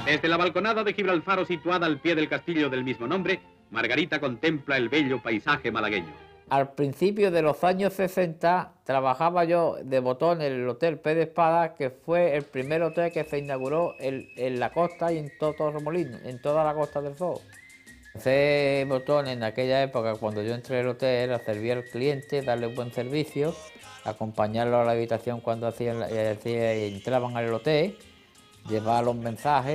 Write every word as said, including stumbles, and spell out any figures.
Desde la balconada de Gibralfaro, situada al pie del castillo del mismo nombre, Margarita contempla el bello paisaje malagueño. Al principio de los años sesenta trabajaba yo de botón en el Hotel P de Espada, que fue el primer hotel que se inauguró en, en la costa y en todo Torremolinos, en toda la Costa del Sol. Empecé botón en aquella época, cuando yo entré al hotel, era servir al cliente, darle un buen servicio, acompañarlo a la habitación cuando hacían, hacían, entraban al hotel, llevar los mensajes.